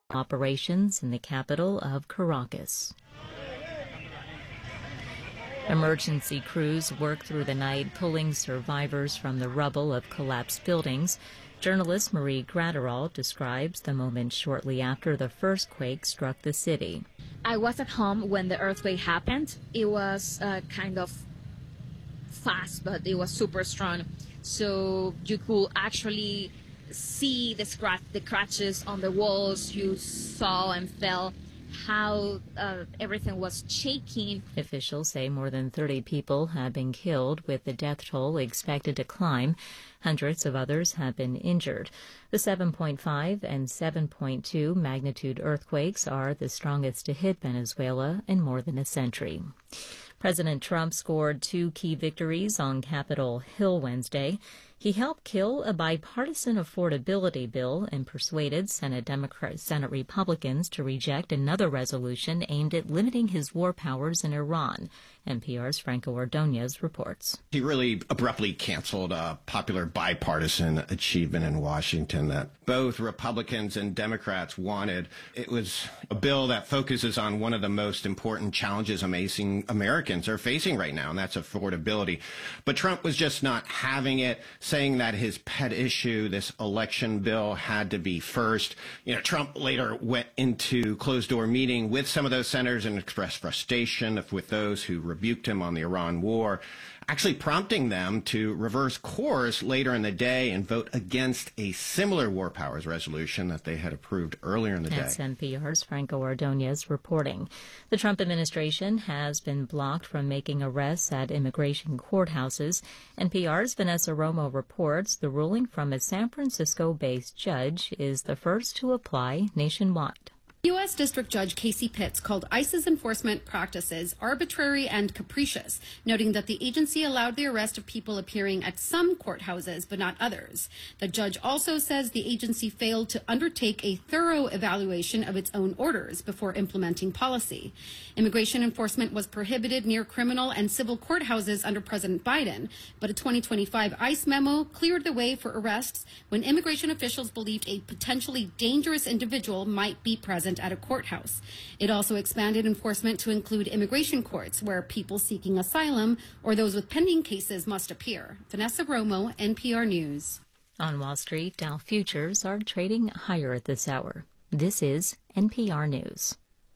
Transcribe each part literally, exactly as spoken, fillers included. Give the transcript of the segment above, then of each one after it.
operations in the capital of Caracas. Emergency crews worked through the night, pulling survivors from the rubble of collapsed buildings. Journalist Marie Graterol describes the moment shortly after the first quake struck the city. I was at home when the earthquake happened. It was uh, kind of fast, but it was super strong. So you could actually see the scratch, the scratches on the walls. You saw and felt how uh, everything was shaking. Officials say more than thirty people have been killed, with the death toll expected to climb. Hundreds of others have been injured. The seven point five and seven point two magnitude earthquakes are the strongest to hit Venezuela in more than a century. President Trump scored two key victories on Capitol Hill Wednesday. He helped kill a bipartisan affordability bill and persuaded Senate Democrat, Senate Republicans to reject another resolution aimed at limiting his war powers in Iran. N P R's Franco Ordonez reports. He really abruptly canceled a popular bipartisan achievement in Washington that both Republicans and Democrats wanted. It was a bill that focuses on one of the most important challenges amazing Americans are facing right now, and that's affordability. But Trump was just not having it, saying that his pet issue, this election bill, had to be first. You know, Trump later went into closed-door meeting with some of those senators and expressed frustration with those who rebuked him on the Iran war, actually prompting them to reverse course later in the day and vote against a similar war powers resolution that they had approved earlier in the day. That's N P R's Franco Ordonez reporting. The Trump administration has been blocked from making arrests at immigration courthouses. N P R's Vanessa Romo reports the ruling from a San Francisco-based judge is the first to apply nationwide. U S. District Judge Casey Pitts called ICE's enforcement practices arbitrary and capricious, noting that the agency allowed the arrest of people appearing at some courthouses but not others. The judge also says the agency failed to undertake a thorough evaluation of its own orders before implementing policy. Immigration enforcement was prohibited near criminal and civil courthouses under President Biden, but a twenty twenty-five ICE memo cleared the way for arrests when immigration officials believed a potentially dangerous individual might be present at a courthouse. It also expanded enforcement to include immigration courts, where people seeking asylum or those with pending cases must appear. Vanessa Romo, N P R News. On Wall Street, Dow futures are trading higher at this hour. This is N P R News.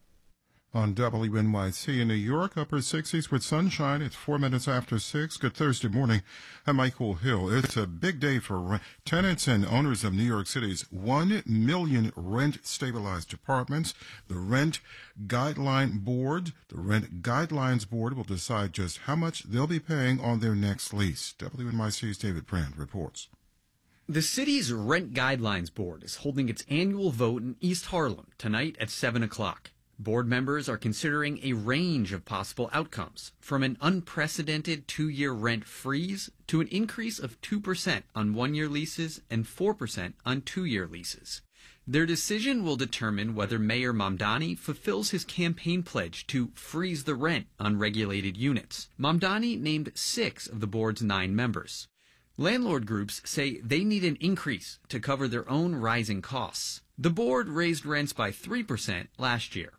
On W N Y C in New York, upper sixties with sunshine. It's four minutes after six. Good Thursday morning. I'm Michael Hill. It's a big day for rent. Tenants and owners of New York City's one million rent-stabilized apartments. The Rent Guideline Board, the Rent Guidelines Board will decide just how much they'll be paying on their next lease. W N Y C's David Brand reports. The city's Rent Guidelines Board is holding its annual vote in East Harlem tonight at seven o'clock. Board members are considering a range of possible outcomes, from an unprecedented two-year rent freeze to an increase of two percent on one-year leases and four percent on two-year leases. Their decision will determine whether Mayor Mamdani fulfills his campaign pledge to freeze the rent on regulated units. Mamdani named six of the board's nine members. Landlord groups say they need an increase to cover their own rising costs. The board raised rents by three percent last year.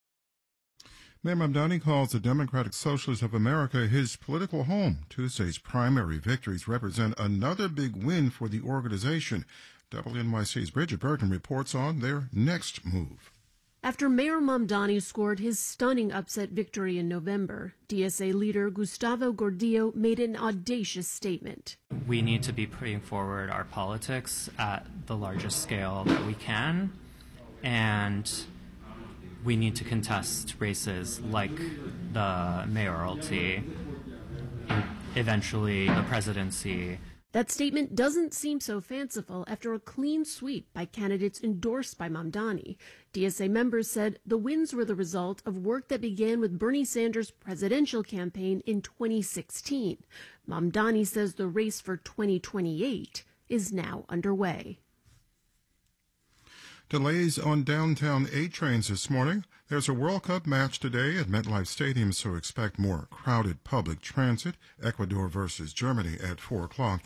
Mayor Mamdani calls the Democratic Socialists of America his political home. Tuesday's primary victories represent another big win for the organization. W N Y C's Bridget Bergen reports on their next move. After Mayor Mamdani scored his stunning upset victory in November, D S A leader Gustavo Gordillo made an audacious statement. We need to be putting forward our politics at the largest scale that we can, and we need to contest races like the mayoralty, eventually the presidency. That statement doesn't seem so fanciful after a clean sweep by candidates endorsed by Mamdani. D S A members said the wins were the result of work that began with Bernie Sanders' presidential campaign in twenty sixteen. Mamdani says the race for twenty twenty-eight is now underway. Delays on downtown A trains this morning. There's a World Cup match today at MetLife Stadium, so expect more crowded public transit. Ecuador versus Germany at four o'clock.